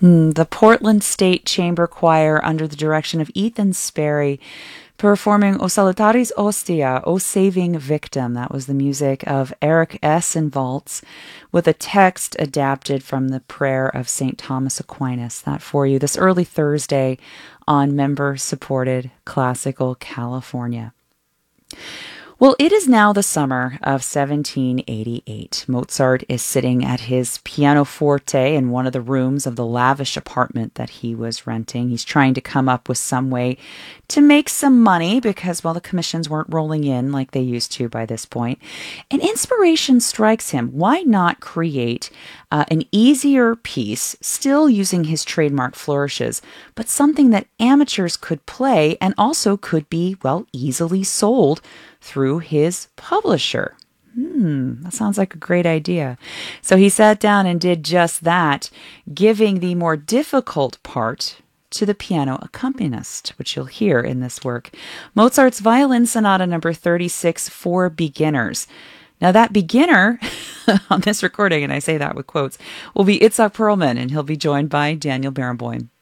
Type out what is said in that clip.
The Portland State Chamber Choir, under the direction of Ethan Sperry, performing O Salutaris Ostia, O Saving Victim. That was the music of Eric Essenvaltz, with a text adapted from the prayer of St. Thomas Aquinas. That for you this early Thursday on member-supported Classical California. Well, it is now the summer of 1788. Mozart is sitting at his pianoforte in one of the rooms of the lavish apartment that he was renting. He's trying to come up with some way to make some money because, well, the commissions weren't rolling in like they used to by this point. And inspiration strikes him. Why not create an easier piece, still using his trademark flourishes, but something that amateurs could play and also could be, well, easily sold through his publisher. That sounds like a great idea. So he sat down and did just that, giving the more difficult part to the piano accompanist, which you'll hear in this work. Mozart's Violin Sonata number 36 for beginners. Now that beginner on this recording, and I say that with quotes, will be Itzhak Perlman, and he'll be joined by Daniel Barenboim.